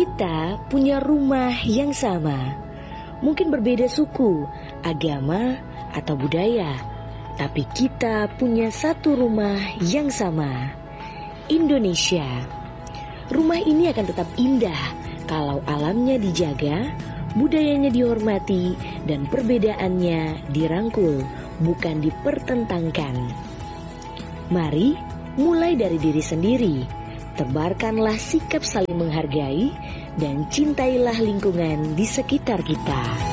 Kita punya rumah yang sama. Mungkin berbeda suku, agama, atau budaya, tapi kita punya satu rumah yang sama, Indonesia. Rumah ini akan tetap indah kalau alamnya dijaga, budayanya dihormati, dan perbedaannya dirangkul, bukan dipertentangkan. Mari mulai dari diri sendiri. Tebarkanlah sikap saling menghargai dan cintailah lingkungan di sekitar kita.